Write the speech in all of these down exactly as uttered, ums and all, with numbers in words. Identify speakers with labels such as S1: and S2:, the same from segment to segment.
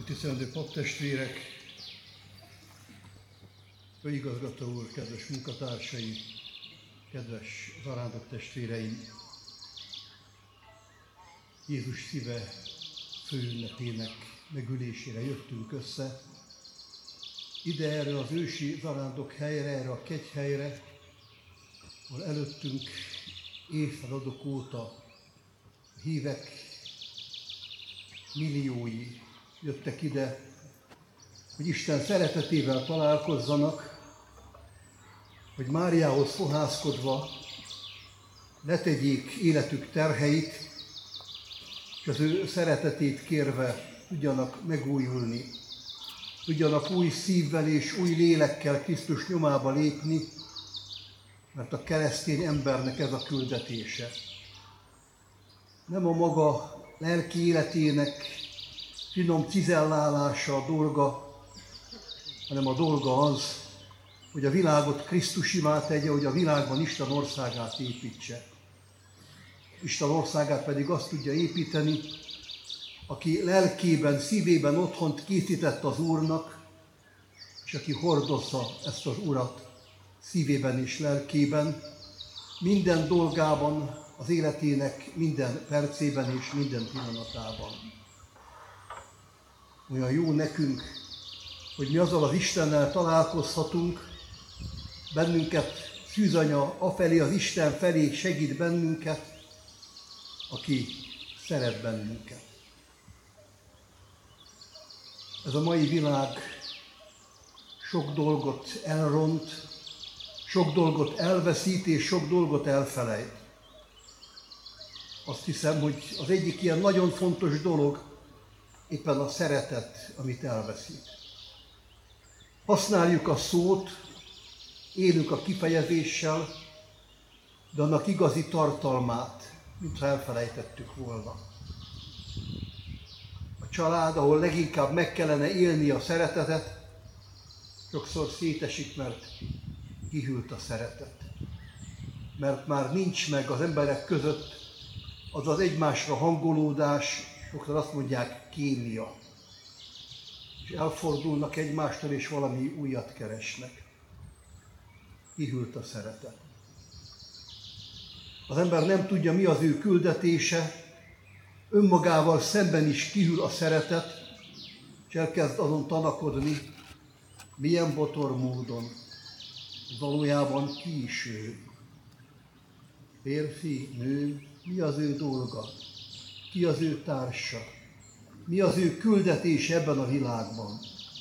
S1: Tisztelendő paptestvérek, főigazgató úr, kedves munkatársai, kedves zarándok testvéreim! Jézus szíve főünnepének megülésére jöttünk össze. Ide erre az ősi zarándok helyre, erre a kegyhelyre, ahol előttünk évszázadok óta hívek milliói jöttek ide, hogy Isten szeretetével találkozzanak, hogy Máriához fohászkodva letegyék életük terheit, és az ő szeretetét kérve tudjanak megújulni, tudjanak új szívvel és új lélekkel Krisztus nyomába lépni, mert a keresztény embernek ez a küldetése. Nem a maga lelki életének finom cizellálása a dolga, hanem a dolga az, hogy a világot Krisztusivá tegye, hogy a világban Isten országát építse. Isten országát pedig azt tudja építeni, aki lelkében, szívében otthont készített az Úrnak, és aki hordozza ezt az Urat szívében és lelkében, minden dolgában, az életének minden percében és minden pillanatában. Olyan jó nekünk, hogy mi azzal az Istennel találkozhatunk, bennünket szűzanya afelé, az Isten felé segít bennünket, aki szeret bennünket. Ez a mai világ sok dolgot elront, sok dolgot elveszít és sok dolgot elfelejt. Azt hiszem, hogy az egyik ilyen nagyon fontos dolog éppen a szeretet, amit elveszít. Használjuk a szót, élünk a kifejezéssel, de annak igazi tartalmát, mintha elfelejtettük volna. A család, ahol leginkább meg kellene élni a szeretetet, sokszor szétesik, mert kihűlt a szeretet. Mert már nincs meg az emberek között az az egymásra hangolódás, sokszor azt mondják, kémia. És elfordulnak egymástól, és valami újat keresnek. Kihűlt a szeretet. Az ember nem tudja, mi az ő küldetése, önmagával szemben is kihűl a szeretet, és elkezd azon tanakodni, milyen botor módon, valójában ki is ő. Férfi, nő, mi az ő dolga? Ki az ő társa? Mi az ő küldetése ebben a világban?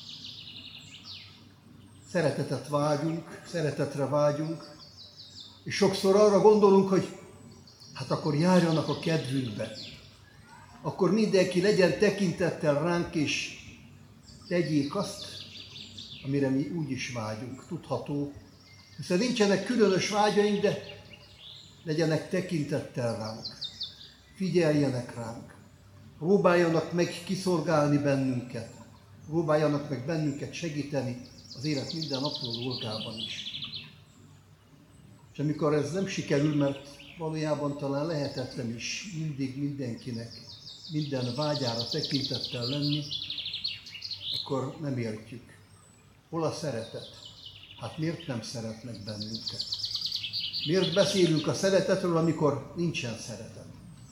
S1: Szeretetet vágyunk, szeretetre vágyunk, és sokszor arra gondolunk, hogy hát akkor járjanak a kedvünkbe. Akkor mindenki legyen tekintettel ránk, és tegyék azt, amire mi úgy is vágyunk, tudható. Hiszen nincsenek különös vágyaink, de legyenek tekintettel ránk. Figyeljenek ránk, próbáljanak meg kiszolgálni bennünket, próbáljanak meg bennünket segíteni az élet minden apró dolgában is. És amikor ez nem sikerül, mert valójában talán lehetetlen is mindig mindenkinek, minden vágyára tekintettel lenni, akkor nem értjük. Hol a szeretet? Hát miért nem szeretnek bennünket? Miért beszélünk a szeretetről, amikor nincsen szeretet?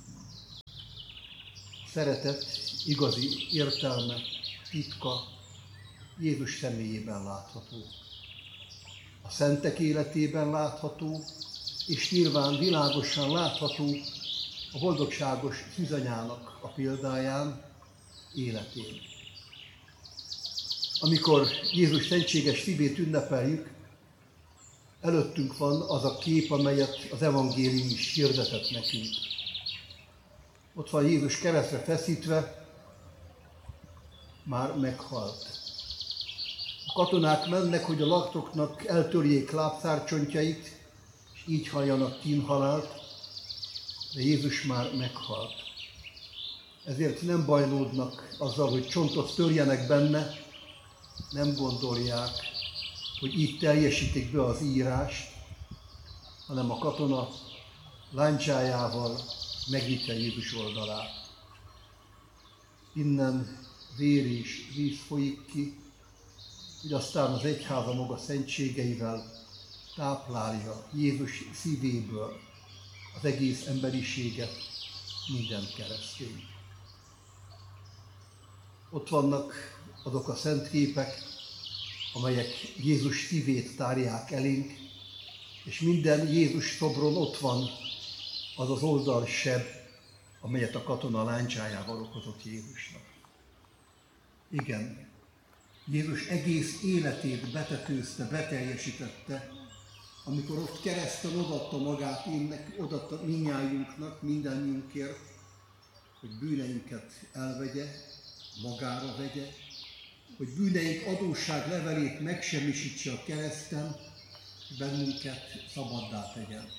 S1: Szeretet igazi értelme, titka Jézus személyében látható. A szentek életében látható, és nyilván világosan látható a boldogságos szűzanyának a példáján, életén. Amikor Jézus szentséges szívét ünnepeljük, előttünk van az a kép, amelyet az evangélium is hirdetett nekünk. Ott van Jézus keresztre feszítve, már meghalt. A katonák mennek, hogy a laktoknak eltörjék lábszárcsontjait, és így halljanak kínhalált, de Jézus már meghalt. Ezért nem bajlódnak azzal, hogy csontot törjenek benne, nem gondolják, hogy így teljesítik be az írást, hanem a katona láncsájával megnyitja Jézus oldalát. Innen vér és víz folyik ki, hogy aztán az egyháza maga szentségeivel táplálja Jézus szívéből az egész emberiséget, minden keresztény. Ott vannak azok a szent képek, amelyek Jézus szívét tárják elénk, és minden Jézus szobron ott van az az oldalseb, amelyet a katona láncsájával okozott Jézusnak. Igen, Jézus egész életét betetőzte, beteljesítette, amikor ott kereszten odaadta magát énnek, odaadta mindnyájunknak, mindannyiunkért, hogy bűneinket elvegye, magára vegye, hogy bűneink adósság levelét megsemmisítse a kereszten, bennünket szabaddá tegyen.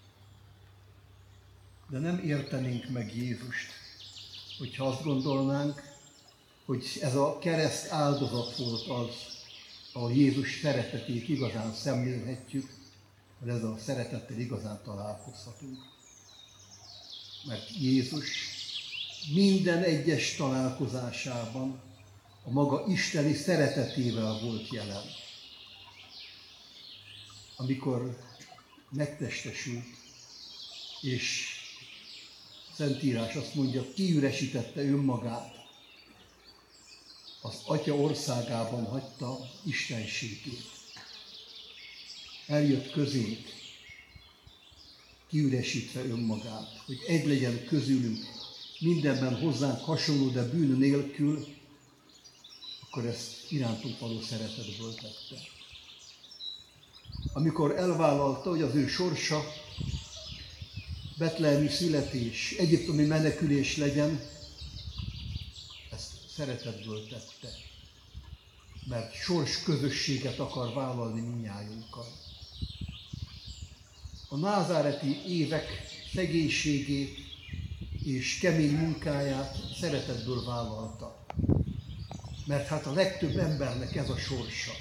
S1: De nem értenénk meg Jézust, hogyha azt gondolnánk, hogy ez a kereszt áldozat volt az, ahol Jézus szeretetét igazán szemlélhetjük, hogy ez a szeretettel igazán találkozhatunk. Mert Jézus minden egyes találkozásában a maga isteni szeretetével volt jelen. Amikor megtestesült, és Szentírás azt mondja, kiüresítette önmagát, az Atya országában hagyta istenségét. Eljött közénk, kiüresítve önmagát, hogy egy legyen közülünk, mindenben hozzánk hasonló, de bűn nélkül, akkor ezt irántunk való szeretetből tette. Amikor elvállalta, hogy az ő sorsa betlehemi születés, egyiptomi menekülés legyen, ezt szeretetből tette, mert sors közösséget akar vállalni mindnyájunkkal. A názáreti évek szegénységét és kemény munkáját szeretetből vállalta, mert hát a legtöbb embernek ez a sorsa.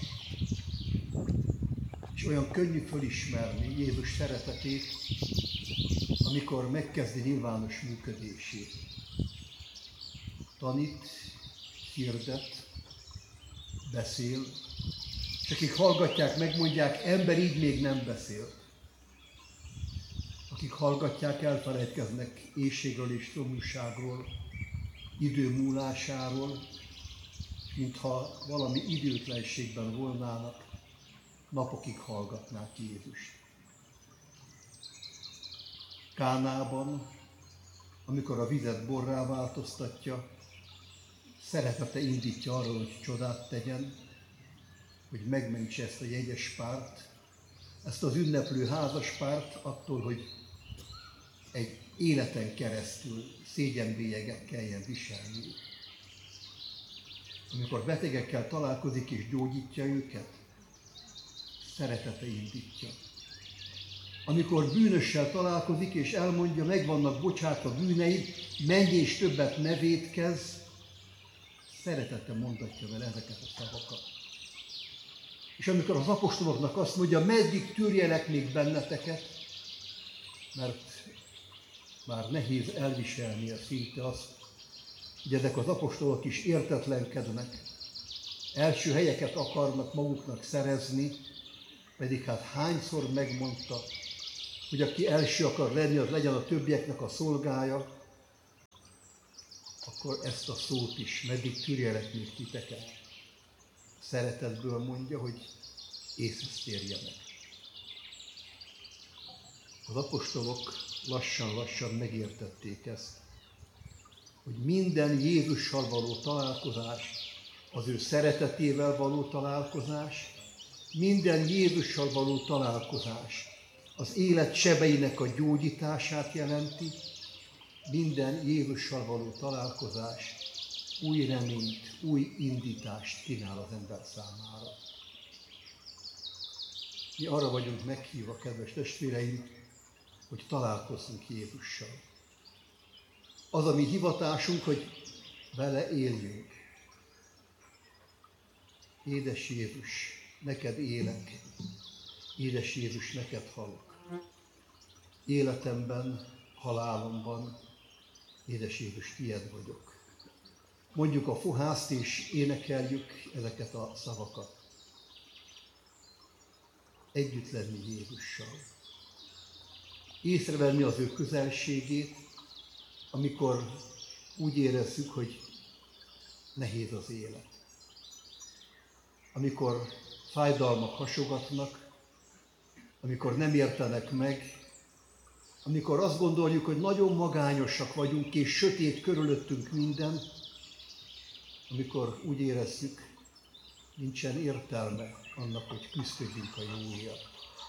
S1: És olyan könnyű fölismerni Jézus szeretetét, amikor megkezdi nyilvános működését. Tanít, hirdet, beszél, és akik hallgatják, megmondják, ember így még nem beszélt. Akik hallgatják, elfelejtkeznek éhségről és szomjúságról, idő múlásáról, mintha valami időtlenségben volnának, napokig hallgatnák Jézust. Kánában, amikor a vizet borrá változtatja, szeretete indítja arra, hogy csodát tegyen, hogy megmentse ezt a jegyes párt, ezt az ünneplő házaspárt attól, hogy egy életen keresztül szégyenbélyeget kelljen viselni. Amikor betegekkel találkozik és gyógyítja őket, szeretete indítja. Amikor bűnössel találkozik és elmondja, meg vannak bocsátva bűneid, menj és többet ne vétkezz, szeretettel mondatja vele ezeket a szavakat. És amikor az apostoloknak azt mondja, meddig tűrjelek még benneteket, mert már nehéz elviselnie szinte azt, hogy ezek az apostolok is értetlenkednek, első helyeket akarnak maguknak szerezni, pedig hát hányszor megmondta, hogy aki első akar lenni, az legyen a többieknek a szolgája, akkor ezt a szót is, meddig tűrjelek még titeket. Szeretetből mondja, hogy észhez térjenek. Az apostolok lassan-lassan megértették ezt, hogy minden Jézussal való találkozás, az ő szeretetével való találkozás, minden Jézussal való találkozás az élet sebeinek a gyógyítását jelenti, minden Jézussal való találkozás új reményt, új indítást kínál az ember számára. Mi arra vagyunk meghívva, kedves testvéreim, hogy találkozzunk Jézussal. Az a mi hivatásunk, hogy vele éljünk. Édes Jézus, neked élek, édes Jézus, neked halok. Életemben, halálomban, édes Jézus, tied vagyok. mondjuk a fohászt és énekeljük ezeket a szavakat. Együtt lenni Jézussal. Észrevenni az ő közelségét, amikor úgy érezzük, hogy nehéz az élet. Amikor fájdalmak hasogatnak, amikor nem értenek meg, amikor azt gondoljuk, hogy nagyon magányosak vagyunk, és sötét körülöttünk minden, amikor úgy érezzük, nincsen értelme annak, hogy küzdködjünk a jóért.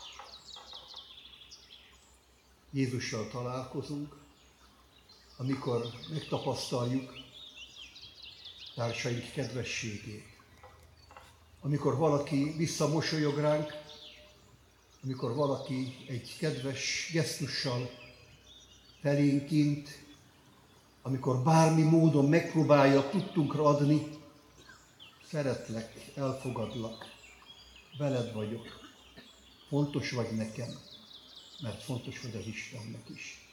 S1: Jézussal találkozunk, amikor megtapasztaljuk társaink kedvességét. Amikor valaki visszamosolyog ránk, amikor valaki egy kedves gesztussal felénk int, amikor bármi módon megpróbálja tudtunkra adni, szeretlek, elfogadlak, veled vagyok, fontos vagy nekem, mert fontos vagy az Istennek is.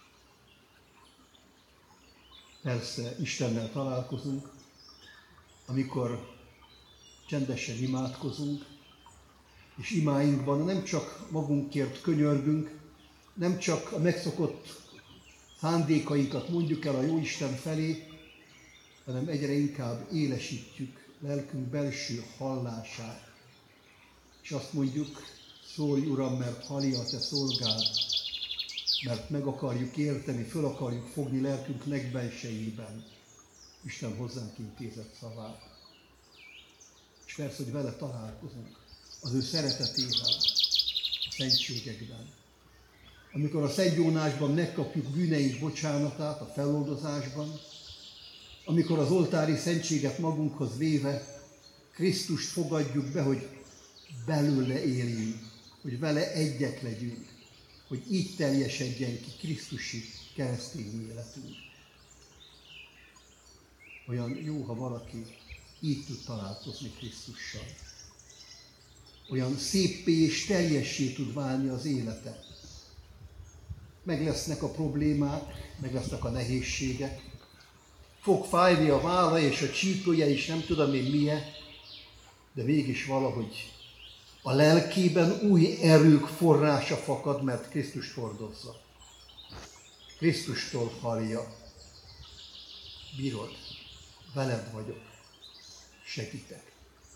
S1: Persze Istennel találkozunk, amikor csendesen imádkozunk, és imáinkban nem csak magunkért könyörgünk, nem csak a megszokott szándékainkat mondjuk el a Jóisten felé, hanem egyre inkább élesítjük lelkünk belső hallását. És azt mondjuk, szólj Uram, mert halli a te szolgád, mert meg akarjuk érteni, föl akarjuk fogni lelkünk legbelsejében Isten hozzánk intézett szavát. És persze, hogy vele találkozunk, az ő szeretetével, a szentségekben. Amikor a Szent Jónásban megkapjuk bűneink bocsánatát, a feloldozásban, amikor az oltári szentséget magunkhoz véve Krisztust fogadjuk be, hogy belőle éljünk, hogy vele egyek legyünk, hogy így teljesedjen ki Krisztusi keresztény életünk. Olyan jó, ha valaki így tud találkozni Krisztussal. Olyan széppé és teljessé tud válni az élete. Meg lesznek a problémák, meg lesznek a nehézségek. Fog fájni a válla és a csípője is, nem tudom én milyen, de mégis valahogy a lelkében új erők forrása fakad, mert Krisztust hordozza. Krisztustól hallja. Bírod, veled vagyok, segítek.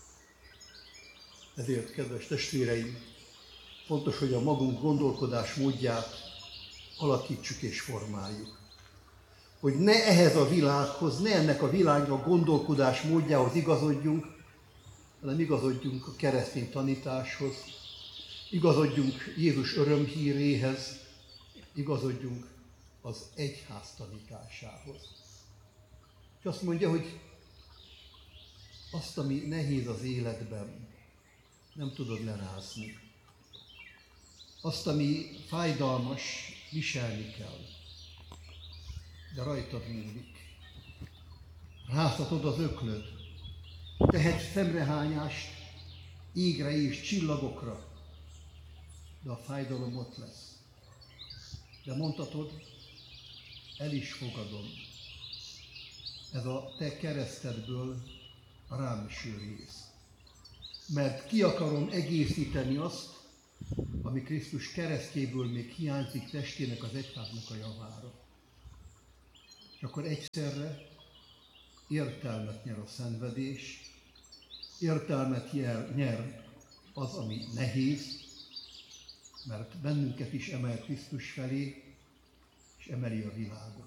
S1: Ezért, kedves testvéreim, fontos, hogy a magunk gondolkodás módját alakítsuk és formáljuk. Hogy ne ehhez a világhoz, ne ennek a világnak gondolkodás módjához igazodjunk, hanem igazodjunk a keresztény tanításhoz, igazodjunk Jézus örömhíréhez, igazodjunk az egyház tanításához. És azt mondja, hogy azt, ami nehéz az életben, nem tudod lerázni. Azt, ami fájdalmas, viselni kell. De rajtad múlik. Ráztatod az öklöd. Tehetsz szemrehányást égre és csillagokra. De a fájdalom ott lesz. De mondhatod, el is fogadom. Ez a te keresztedből rám eső rész. Mert ki akarom egészíteni azt, ami Krisztus keresztjéből még hiányzik testének, az egyháznak a javára. És akkor egyszerre értelmet nyer a szenvedés, értelmet nyer az, ami nehéz, mert bennünket is emel Krisztus felé, és emeli a világot.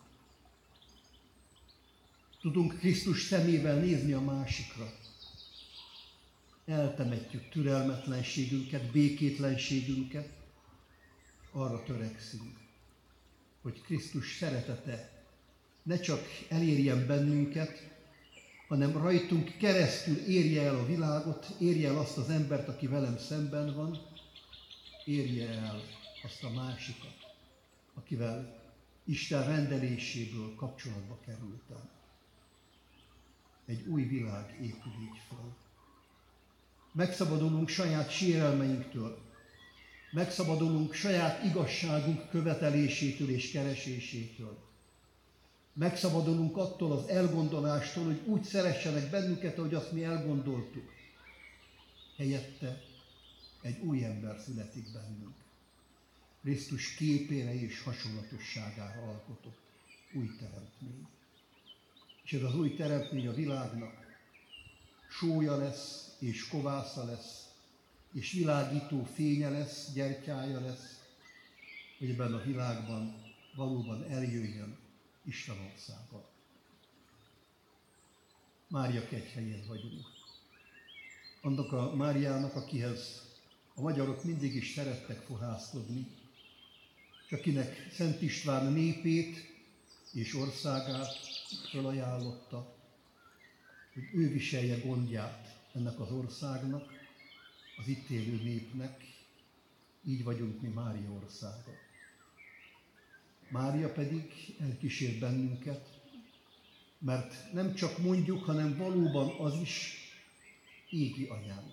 S1: Tudunk Krisztus szemével nézni a másikra. Eltemetjük türelmetlenségünket, békétlenségünket, arra törekszünk, hogy Krisztus szeretete ne csak elérjen bennünket, hanem rajtunk keresztül érje el a világot, érje el azt az embert, aki velem szemben van, érje el azt a másikat, akivel Isten rendeléséből kapcsolatba kerültem. Egy új világ épül így fel. Megszabadulunk saját sérelmeinktől, megszabadulunk saját igazságunk követelésétől és keresésétől. Megszabadulunk attól az elgondolástól, hogy úgy szeressenek bennünket, ahogy azt mi elgondoltuk. Helyette egy új ember születik bennünk. Krisztus képére és hasonlatosságára alkotott új teremtmény. És ez az új teremtmény a világnak sója lesz, és kovásza lesz, és világító fénye lesz, gyertyája lesz, hogy ebben a világban valóban eljöjjön Isten országa. Mária kegyhelyén vagyunk. Annak a Máriának, akihez a magyarok mindig is szerettek fohászkodni, és akinek Szent István népét és országát felajánlotta, hogy ő viselje gondját ennek az országnak, az itt élő népnek, így vagyunk mi Mária országa. Mária pedig elkísér bennünket, mert nem csak mondjuk, hanem valóban az is égi anyánk.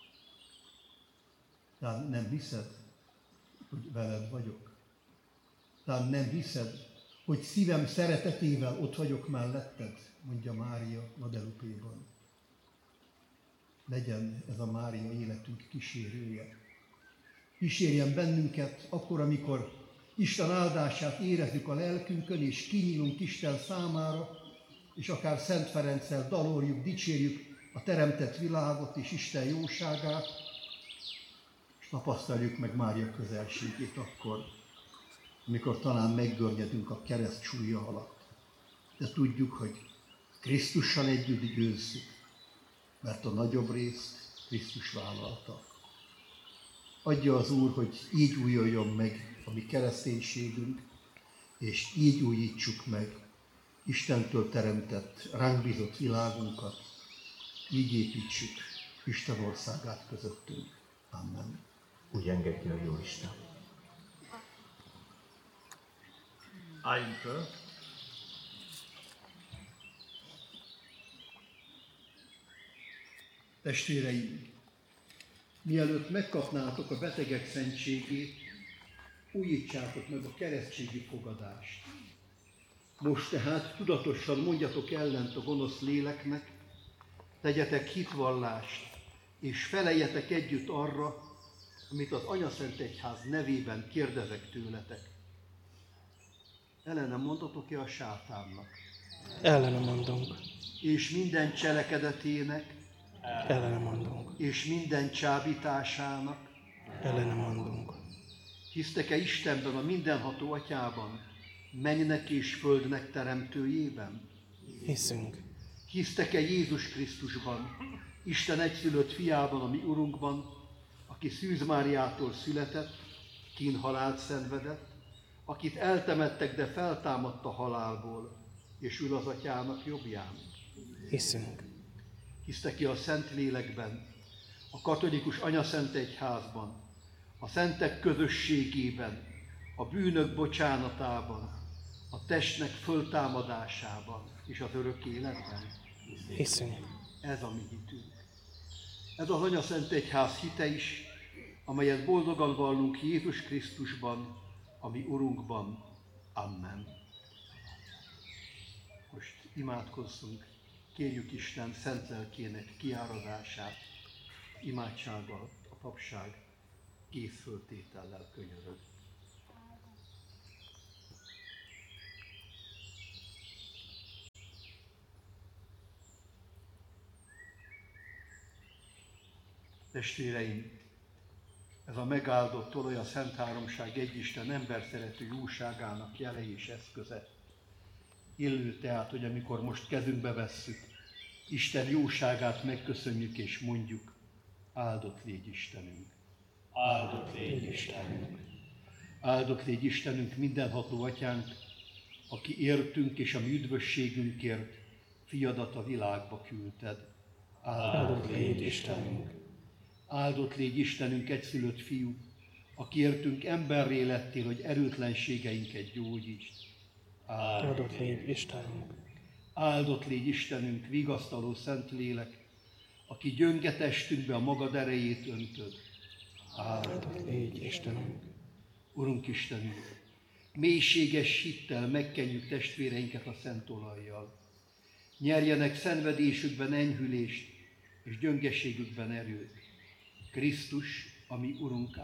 S1: Tehát nem hiszed, hogy veled vagyok? Tehát nem hiszed, hogy szívem szeretetével ott vagyok melletted, mondja Mária Guadalupéban. Legyen ez a Mária életünk kísérője. Kísérjen bennünket akkor, amikor Isten áldását érezzük a lelkünkön, és kinyílunk Isten számára, és akár Szent Ferenccel daloljuk, dicsérjük a teremtett világot és Isten jóságát, és tapasztaljuk meg Mária közelségét akkor, amikor talán meggörnyedünk a kereszt súlya alatt. De tudjuk, hogy Krisztussal együtt győzzük, mert a nagyobb részt Krisztus vállalta. Adja az Úr, hogy így újuljon meg a mi kereszténységünk, és így újítsuk meg Istentől teremtett, ránk bízott világunkat, így építsük Isten országát közöttünk. Amen.
S2: Úgy engedje a Jóisten.
S1: Álljunk föl. Testvéreim, mielőtt megkapnátok a betegek szentségét, újítsátok meg a keresztségi fogadást. Most tehát tudatosan mondjatok ellent a gonosz léleknek, tegyetek hitvallást, és feleljetek együtt arra, amit az Anyaszentegyház nevében kérdezek tőletek. Ellene mondatok-e a sátánnak?
S3: Ellene mondunk.
S1: És minden cselekedetének?
S3: Ellene mondunk.
S1: És minden csábításának?
S3: Ellene mondunk.
S1: Hisztek-e Istenben, a mindenható Atyában, mennynek és földnek teremtőjében?
S3: Hiszünk.
S1: Hisztek-e Jézus Krisztusban, Isten egyszülött fiában, a mi Urunkban, aki Szűz Máriától született, kínhalált szenvedett, akit eltemettek, de feltámadt a halálból, és ül az Atyának jobbján?
S3: Hiszünk.
S1: Hisztek-e a Szentlélekben, a katolikus Anyaszentegyházban, a szentek közösségében, a bűnök bocsánatában, a testnek föltámadásában és az örök életben?
S3: Hiszünk.
S1: Ez a mi hitünk. Ez az Anyaszentegyház hite is, amelyet boldogan vallunk Jézus Krisztusban, a mi Urunkban. Amen. Most imádkozzunk, kérjük Isten szent lelkének kiáradását, imádsággal a papság készföltétellel könyörög. Testvéreim, ez a megáldott olaj a Szent Háromság egyisten emberszerető jóságának jele és eszköze. Illő tehát, hogy amikor most kezünkbe vesszük, Isten jóságát megköszönjük és mondjuk, áldott légy Istenünk.
S2: Áldott légy Istenünk.
S1: Áldott légy Istenünk, mindenható Atyánk, aki értünk és a mi üdvösségünkért fiadat a világba küldted.
S3: Áldott légy Istenünk.
S1: Áldott légy Istenünk, egyszülött fiú, aki értünk emberré lettél, hogy erőtlenségeinket gyógyítsd.
S3: Áldott légy Istenünk.
S1: Áldott légy Istenünk, vigasztaló Szentlélek, aki gyönge testünkbe a magad erejét öntöd.
S3: Áldott légy Istenünk.
S1: Urunk Istenünk, mélységes hittel megkenjük testvéreinket a szent olajjal. Nyerjenek szenvedésükben enyhülést, és gyöngeségükben erőt. Krisztus, ami Urunk